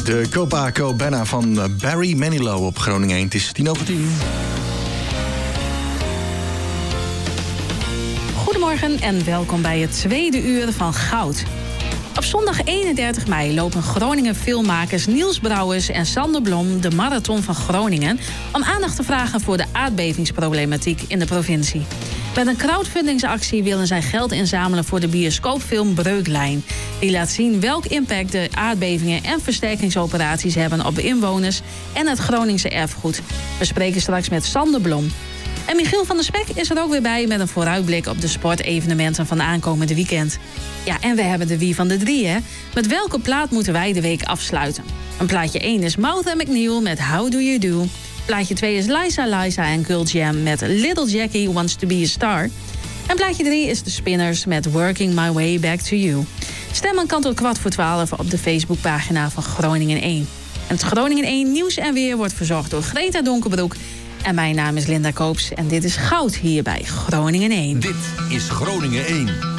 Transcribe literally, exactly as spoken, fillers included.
De Copacabana van Barry Manilow op Groningen één. Het is tien over tien. Goedemorgen en welkom bij het tweede uur van Goud. Op zondag eenendertig mei lopen Groningen filmmakers Niels Brouwers en Sander Blom de Marathon van Groningen om aandacht te vragen voor de aardbevingsproblematiek in de provincie. Met een crowdfundingsactie willen zij geld inzamelen voor de bioscoopfilm Breuklijn. Die laat zien welk impact de aardbevingen en versterkingsoperaties hebben op de inwoners en het Groningse erfgoed. We spreken straks met Sander Blom. En Michiel van der Spek is er ook weer bij met een vooruitblik op de sportevenementen van aankomende weekend. Ja, en we hebben de wie van de drie, hè? Met welke plaat moeten wij de week afsluiten? Een plaatje één is Mouth and McNeil met How Do You Do. Plaatje twee is Liza Liza en Girl Jam met Little Jackie Wants to Be a Star. En plaatje drie is The Spinners met Working My Way Back to You. Stemmen kan tot kwart voor twaalf op de Facebookpagina van Groningen één. En het Groningen één nieuws en weer wordt verzorgd door Greta Donkerbroek. En mijn naam is Linda Koops en dit is Goud hier bij Groningen één. Dit is Groningen één.